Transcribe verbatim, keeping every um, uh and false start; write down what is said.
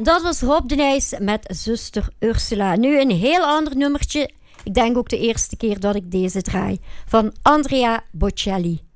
Dat was Rob de Nijs met zuster Ursula. Nu een heel ander nummertje. Ik denk ook de eerste keer dat ik deze draai. Van Andrea Bocelli.